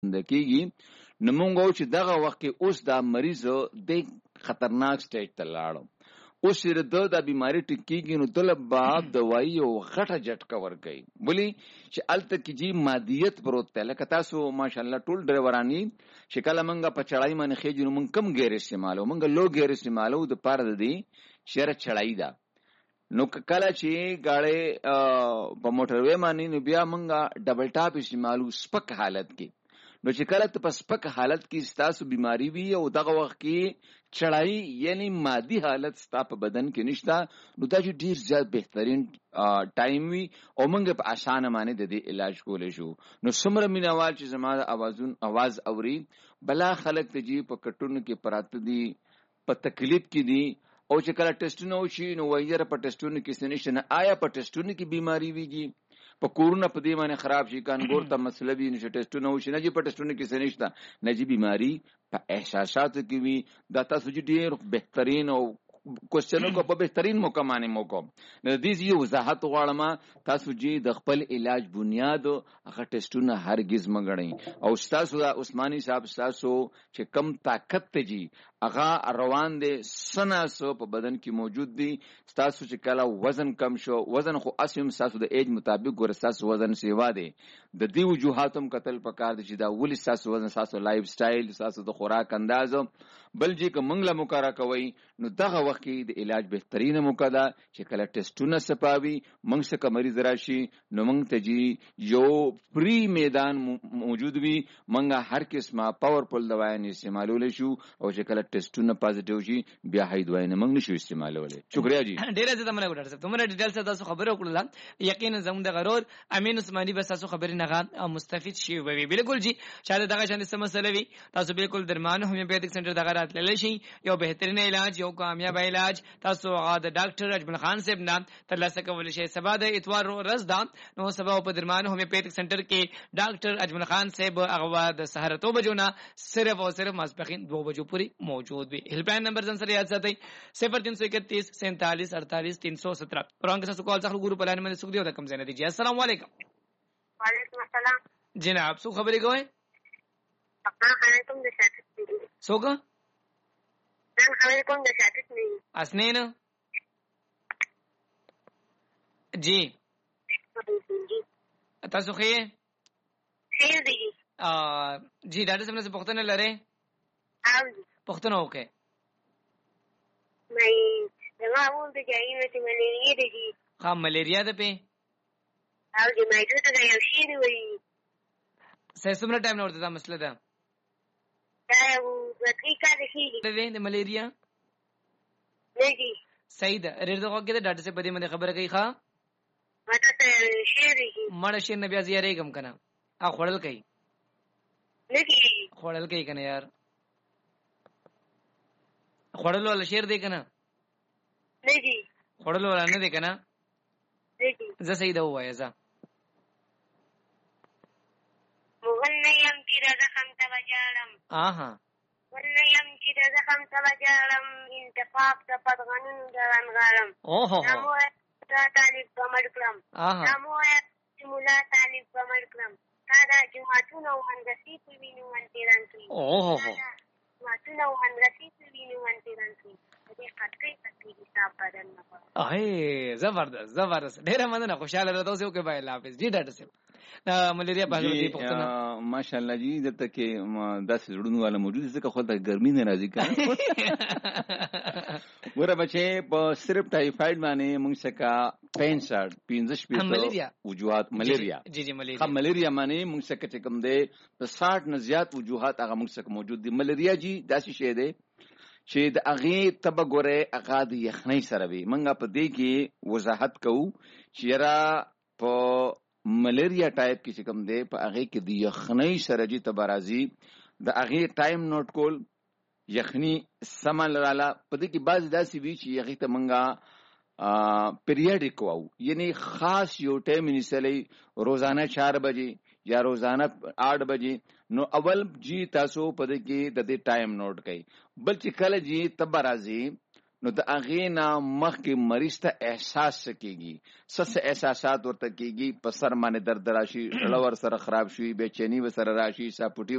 دکېږي نو مونږ چې دغه وخت کې اوس دا مریض د خطرناک سټیج ته لاړو اوس چې د بیماری ټکیږي نو دله به دوايي او غټه جټکه ورکوي ولی چې الته کې جی مادیت پروت دی لکه تاسو ماشاءالله ټول ډرایورانی چې کله مونږ په چړای باندې خېجو نو مونږ کم ګیر استعمالو مونږ لو ګیر استعمالو د پاره دی شهر چړای دا نو کله چې گاړې په موټر وې باندې نو بیا مونږه ډبل ټاپ استعمالو سپک حالت کې نو چې کله ته په سپک حالت کې ستاسو بیماری وي او دغه وخت کې چړای یعنی مادي حالت ستا په بدن کې نشتا نو دا چې ډیر زیات بهترین ټایم وي او موږ په اسانه باندې د دې علاج کولای شو نو څومره مینوال چې زما आवाज اوري بلا خلک ته جی په کټونو کې پراته دي په تکلیف کې دي او چې کله ټیسټونه وشي نو وایره په ټیسټونو کې سنشته نه آیا په ټیسټونو کې بیماری ویږي په کورونا په دې باندې خراب شي کانګور ته مسله وی نشه ټیسټونه وشي نه جی په ټیسټونو کې سنشته نه جی بیماری په احساساتو کې وی دا تاسو چې ډیر بهترین او کوېسچنو کو په بهترین موقع باندې موقع نه دې یو وضاحت غواړم تاسو چې د خپل علاج بنیاد هغه ټیسټونه هرگز مګړئ او تاسو د عثماني صاحب تاسو چې کم طاقت ته جی هغه روان دي سناسو په بدن کې موجود دي تاسو چې کله وزن کم شو وزن خو اسیم تاسو د ایج مطابق ورساس وزن سیوا دي د دې وجوهاتم قتل پکار دي چې دا ولې تاسو وزن تاسو لایف سټایل تاسو د خوراک انداز بل چې کومنګله مقرره کوي نو دغه وخت کې د علاج بهترینه موقع ده چې کله ټیسټونه سپاوي موږ څخه مریض راشي نو موږ ته جی یو فری میدان موجود وي موږ هر قسمه پاورفل دوايان استعمالول شو او چې کله ټیسټونه پازیټیو شي بیا هي دوايان موږ نشو استعمالولای شکریا جی ډیره زړه مننه ډاکټر صاحب تمره ډیټیل څه تاسو خبرو کړل یقینا زموږ د غرور امین عثماني بس تاسو خبرې نه مستفید شي وي بالکل جی شاید دغه شان مسله وي تاسو بالکل درمان هومیوپیتھک سنټر دغه راتللی شي یو بهترین علاج یو کامیاب علاج تاسو هغه د ډاکټر اجمل خان صاحب نام ترلاسه کولای شي سبا د اتوار ورځ دا نو سبا په درمان هومیوپیتھک سنټر کې ډاکټر اجمل خان صاحب هغه د سحر 2 بجو نه صرف او صرف ماسپخین 2 بجو پوری موجود وي هیلپلاین نمبر ځان سره یاد ساتئ 0331 47 48 317 پرانګه تاسو کال څخه ګورو پلان باندې سګ دیو د کم زنه دي السلام علیکم وعلیکم السلام جناب سو خبرې کوئ علیکم د شاتت سوګه علیکم د شاتت نه اسنین جی تاسو خې خیر دی جی ډاکټر صاحب نه پوښتنه لره پوښتنه وکړه مې دغه وو د جاینو چې ملیریا دی ها ملیریا ده په او د مایټو ته یو شی دی وی څومره ټایم نه ورته دا مسله ده دا یو دقیقه د شي د ملیریا نه دی صحیح ده رېدغه کې د ډاکټر صاحب په دې باندې خبره کوي ښا ماته ته شی دی مړ شي نه بیا زیارې کم کنه ا خړل کوي نه دی خړل کوي کنه یار خړل ول شیر دی کنه نه دی خړل ول نه دی کنه نه دی زه صحیح ده وایې زه مغنیم چې زخم ته وجالم ولیم چې زخم ته وجالم انتفاق ته پدغنون دوان غالم نمو طالب کمر کلم نمو مولا طالب کمر کلم دا جماعتونه وهندسي په وینو انتران کوي جماعتونه وهندسي په وینو انتران کوي دې خطي حساب بدل نه اي زبردست ډیره مننه خوشاله راته اوسه کې بای حافظ جی ډاکټر صاحب ملیریا په اړه دې پوښتنه ماشاءالله جی دته کې 10 جوړونو والا موجود ځکه خو د ګرمي نه راځي کنه ګوره بچي په صرف ټایفاید باندې موږ څخه 65 وجوهات ملیریا جی ملیریا ملیریا باندې موږ څخه کوم دی په 60 نه زیات وجوهات هغه موږ څخه موجود دي ملیریا جی داسې شی دی چې د اغه تبګوره اغه د یخنۍ سره وي منګه په دې کې وضاحت کوو چې را په ملیریا ټایپ کې کوم دی په اغه کې د یخنۍ سره جي تبرازي د اغه ټایم نوٹ کول یخنی سمل رالا په دې کې بعض داسې وی چې اغه ته منګه پیریډیک واو یعنی خاص یو ټایم نسلی روزانه 4 بجې یا روزانه 8 بجې نو اول جی تاسو په دې کې د دې ټایم نوٹ کړئ بل چې کله جی تبرازي نو د هغې نه مخکې مریض ته احساس کېږي، څه احساسات ورته کېږي، په سر باندې درد راشي، زړه ورسره خراب شي، بېچیني ورسره راشي، ساپوټي